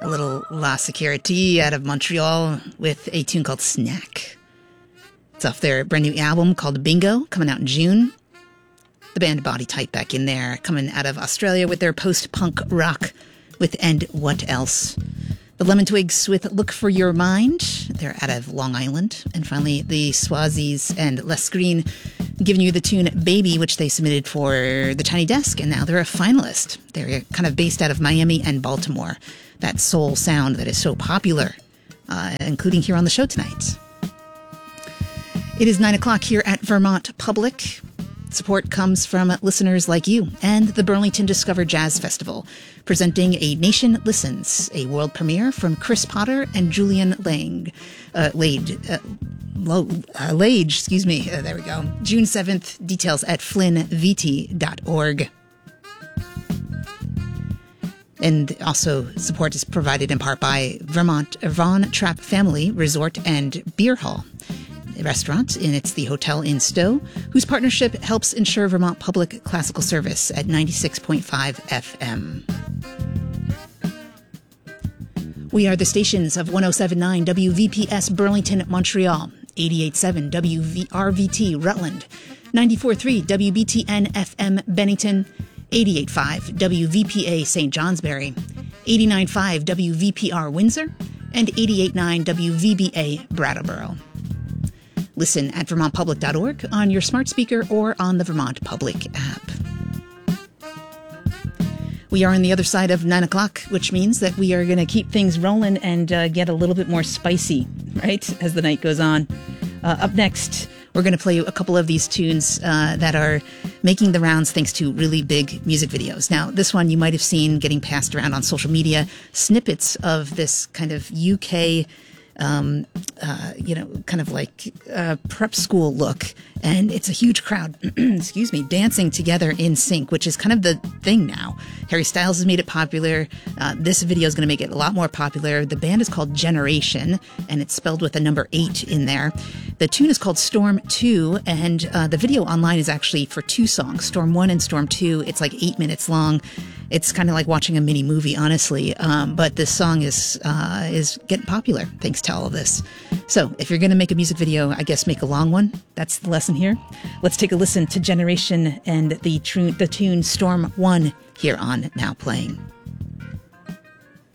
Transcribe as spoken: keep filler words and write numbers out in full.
A little La Sécurité out of Montreal with a tune called Snack. It's off their brand new album called Bingo, coming out in June. The band Body Type back in there, coming out of Australia with their post-punk rock with And What Else. The Lemon Twigs with Look for Your Mind. They're out of Long Island. And finally, the Swazis and Les Green giving you the tune Baby, which they submitted for the Tiny Desk, and now they're a finalist. They're kind of based out of Miami and Baltimore. That soul sound that is so popular, uh, including here on the show tonight. It is nine o'clock here at Vermont Public. Support comes from listeners like you and the Burlington Discover Jazz Festival, presenting A Nation Listens, a world premiere from Chris Potter and Julian Lang. Uh, Lade, uh, Lo, uh, Lage, excuse me. Uh, there we go. June seventh, details at flynn v t dot org. And also support is provided in part by Vermont Von Trapp Family Resort and Beer Hall restaurant, and it's the Hotel in Stowe, whose partnership helps ensure Vermont Public classical service at ninety-six point five F M. We are the stations of one oh seven point nine W V P S Burlington, Montreal, eighty-eight point seven W R V T Rutland, ninety-four point three W B T N F M Bennington, eighty-eight point five W V P A Saint Johnsbury, eighty-nine point five W V P R Windsor, and eighty-eight point nine W V B A Brattleboro. Listen at vermont public dot org on your smart speaker or on the Vermont Public app. We are on the other side of nine o'clock, which means that we are going to keep things rolling and uh, get a little bit more spicy, right, as the night goes on. Uh, up next, we're going to play a couple of these tunes uh, that are making the rounds thanks to really big music videos. Now, this one you might have seen getting passed around on social media, snippets of this kind of U K Um, uh, you know, kind of like uh, prep school look. And it's a huge crowd, excuse me, dancing together in sync, which is kind of the thing now. Harry Styles has made it popular. Uh, this video is going to make it a lot more popular. The band is called Generation, and it's spelled with a number eight in there. The tune is called Storm two, and uh, the video online is actually for two songs, Storm one and Storm two. It's like eight minutes long. It's kind of like watching a mini movie, honestly. Um, but this song is uh, is getting popular thanks to all of this. So if you're going to make a music video, I guess make a long one. That's the lesson here. Let's take a listen to Generation and the, tr- the tune Storm one here on Now Playing.